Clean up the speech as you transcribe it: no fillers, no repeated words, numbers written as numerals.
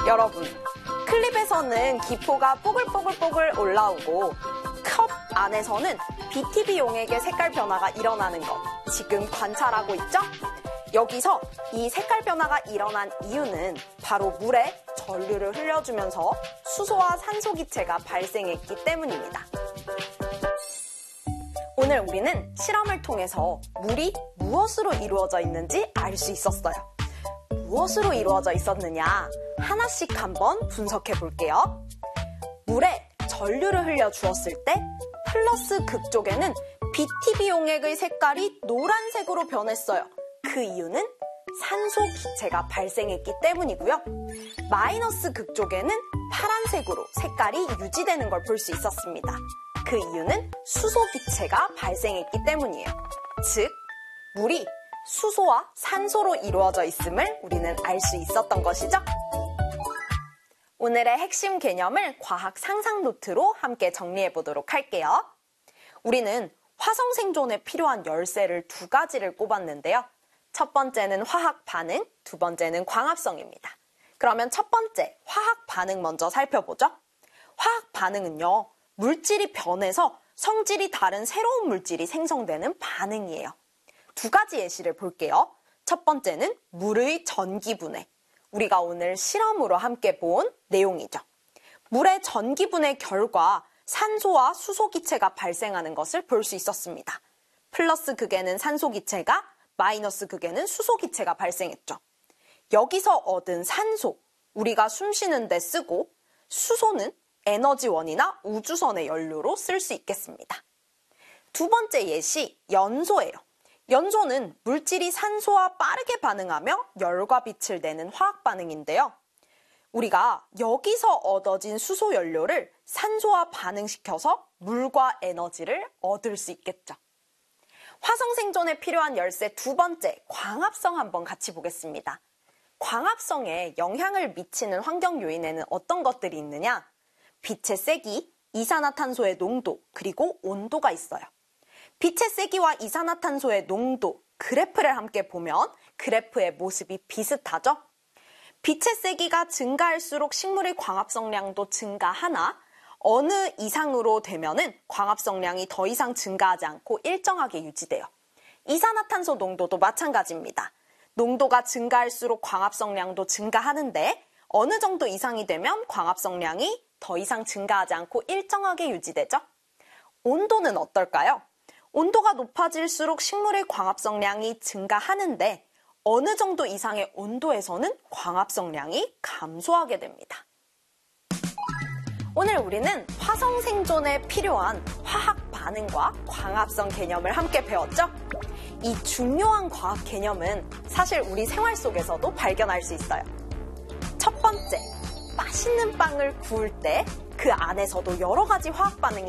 여러분, 클립에서는 기포가 뽀글뽀글뽀글 올라오고 컵 안에서는 BTB 용액의 색깔 변화가 일어나는 것 지금 관찰하고 있죠? 여기서 이 색깔 변화가 일어난 이유는 바로 물에 전류를 흘려주면서 수소와 산소 기체가 발생했기 때문입니다. 오늘 우리는 실험을 통해서 물이 무엇으로 이루어져 있는지 알 수 있었어요. 무엇으로 이루어져 있었느냐? 하나씩 한번 분석해 볼게요. 물에 전류를 흘려 주었을 때 플러스 극쪽에는 BTB 용액의 색깔이 노란색으로 변했어요. 그 이유는 산소 기체가 발생했기 때문이고요. 마이너스 극쪽에는 파란색으로 색깔이 유지되는 걸 볼 수 있었습니다. 그 이유는 수소 기체가 발생했기 때문이에요. 즉, 물이 수소와 산소로 이루어져 있음을 우리는 알 수 있었던 것이죠. 오늘의 핵심 개념을 과학 상상 노트로 함께 정리해 보도록 할게요. 우리는 화성 생존에 필요한 열쇠를 두 가지를 꼽았는데요. 첫 번째는 화학 반응, 두 번째는 광합성입니다. 그러면 첫 번째, 화학 반응 먼저 살펴보죠. 화학 반응은요, 물질이 변해서 성질이 다른 새로운 물질이 생성되는 반응이에요. 두 가지 예시를 볼게요. 첫 번째는 물의 전기분해. 우리가 오늘 실험으로 함께 본 내용이죠. 물의 전기분해 결과 산소와 수소 기체가 발생하는 것을 볼 수 있었습니다. 플러스 극에는 산소 기체가, 마이너스 극에는 수소 기체가 발생했죠. 여기서 얻은 산소, 우리가 숨 쉬는 데 쓰고, 수소는 에너지원이나 우주선의 연료로 쓸 수 있겠습니다. 두 번째 예시, 연소예요. 연소는 물질이 산소와 빠르게 반응하며 열과 빛을 내는 화학 반응인데요. 우리가 여기서 얻어진 수소 연료를 산소와 반응시켜서 물과 에너지를 얻을 수 있겠죠. 화성 생존에 필요한 열쇠 두 번째, 광합성 한번 같이 보겠습니다. 광합성에 영향을 미치는 환경 요인에는 어떤 것들이 있느냐? 빛의 세기, 이산화탄소의 농도, 그리고 온도가 있어요. 빛의 세기와 이산화탄소의 농도, 그래프를 함께 보면 그래프의 모습이 비슷하죠? 빛의 세기가 증가할수록 식물의 광합성량도 증가하나 어느 이상으로 되면은 광합성량이 더 이상 증가하지 않고 일정하게 유지돼요. 이산화탄소 농도도 마찬가지입니다. 농도가 증가할수록 광합성량도 증가하는데 어느 정도 이상이 되면 광합성량이 더 이상 증가하지 않고 일정하게 유지되죠? 온도는 어떨까요? 온도가 높아질수록 식물의 광합성량이 증가하는데 어느 정도 이상의 온도에서는 광합성량이 감소하게 됩니다. 오늘 우리는 화성 생존에 필요한 화학 반응과 광합성 개념을 함께 배웠죠? 이 중요한 과학 개념은 사실 우리 생활 속에서도 발견할 수 있어요. 첫 번째, 맛있는 빵을 구울 때 그 안에서도 여러 가지 화학 반응이